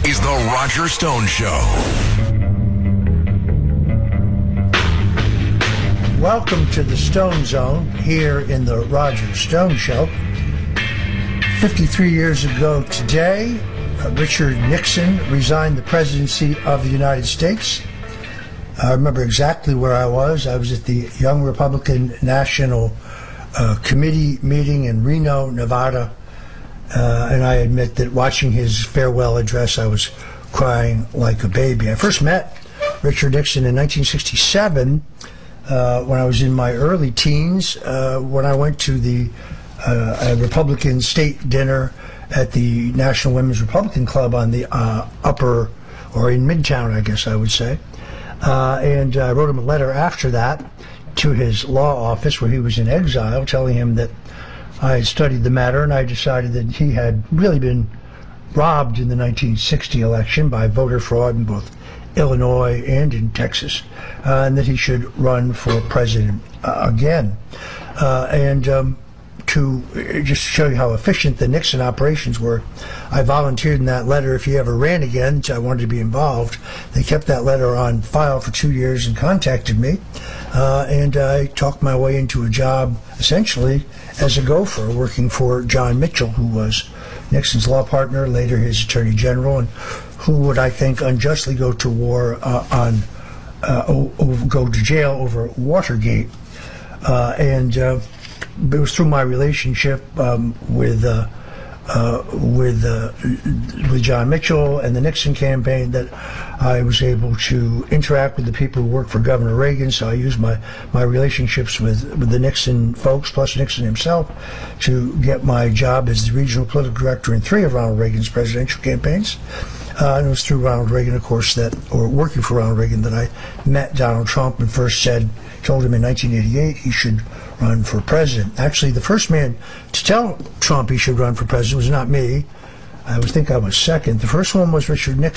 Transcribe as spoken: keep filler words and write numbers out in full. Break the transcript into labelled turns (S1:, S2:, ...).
S1: is The Roger Stone Show.
S2: Welcome to the Stone Zone here in The Roger Stone Show. fifty-three years ago today, uh, Richard Nixon resigned the presidency of the United States. I remember exactly where I was. I was at the Young Republican National uh, Committee meeting in Reno, Nevada. Uh, and I admit that watching his farewell address, I was crying like a baby. I first met Richard Nixon in nineteen sixty-seven uh, when I was in my early teens, uh, when I went to the uh, a Republican state dinner at the National Women's Republican Club on the uh, upper, or in Midtown, I guess I would say. Uh, and I wrote him a letter after that to his law office where he was in exile, telling him that I had studied the matter and I decided that he had really been robbed in the nineteen sixty election by voter fraud in both Illinois and in Texas, uh, and that he should run for president uh, again. Uh, and um, to just show you how efficient the Nixon operations were, I volunteered in that letter if he ever ran again, so I wanted to be involved. They kept that letter on file for two years and contacted me, uh, and I talked my way into a job essentially as a gopher, working for John Mitchell, who was Nixon's law partner, later his attorney general, and who would, I think, unjustly go to war uh, on, uh, o- o- go to jail over Watergate. Uh, and uh, it was through my relationship um, with uh, uh, with uh, with John Mitchell and the Nixon campaign that I was able to interact with the people who worked for Governor Reagan. So I used my, my relationships with, with the Nixon folks, plus Nixon himself, to get my job as the regional political director in three of Ronald Reagan's presidential campaigns. Uh, and it was through Ronald Reagan, of course, that, or working for Ronald Reagan, that I met Donald Trump and first said, told him in nineteen eighty-eight he should run for president. Actually, the first man to tell Trump he should run for president was not me. I would think I was second. The first one was Richard Nixon.